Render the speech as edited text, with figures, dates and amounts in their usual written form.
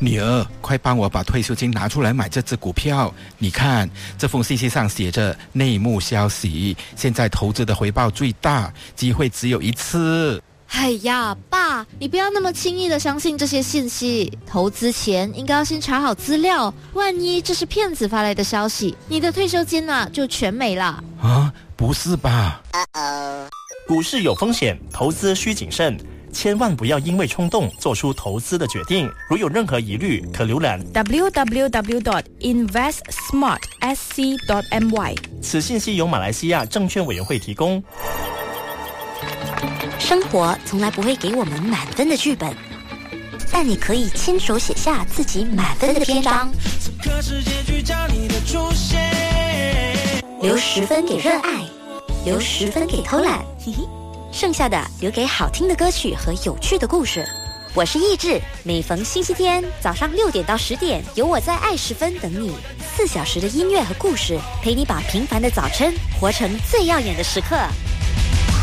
女儿，快帮我把退休金拿出来买这只股票。你看，这封信息上写着内幕消息，现在投资的回报最大，机会只有一次。 哎呀，爸，你不要那么轻易的相信这些信息。投资前应该要先查好资料，万一这是骗子发来的消息，你的退休金就全没了。 啊，不是吧？ 股市有风险，投资需谨慎，千万不要因为冲动做出投资的决定。如有任何疑虑，可浏览 www.investsmartsc.my。 此信息由马来西亚证券委员会提供。 生活从来不会给我们满分的剧本，但你可以亲手写下自己满分的篇章，留10分给热爱，留10分给偷懒，剩下的留给好听的歌曲和有趣的故事。我是意志，每逢星期天早上6点到10点，有我在爱10分等你，4小时的音乐和故事，陪你把平凡的早晨活成最耀眼的时刻。